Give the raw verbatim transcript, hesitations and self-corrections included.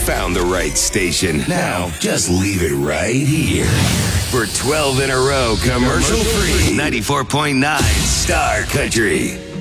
found the right station. Now, just leave it right here. For twelve in a row, commercial free, ninety-four point nine Star Country.